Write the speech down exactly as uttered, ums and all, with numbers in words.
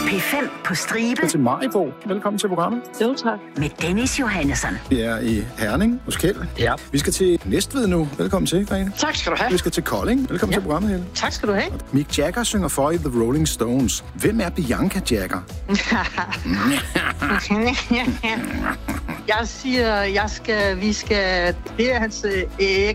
P fem på stribe. Til Maribo. Velkommen til programmet. Jo, tak. Med Dennis Johannesson. Vi er i Herning hos Kjeld. Ja. Vi skal til Næstved nu. Velkommen til, Grete. Tak skal du have. Vi skal til Kolding. Velkommen Ja. til programmet, Helle. Tak skal du have. Mick Jagger synger for i The Rolling Stones. Hvem er Bianca Jagger? Jeg siger, jeg skal, vi skal, det er hans æg.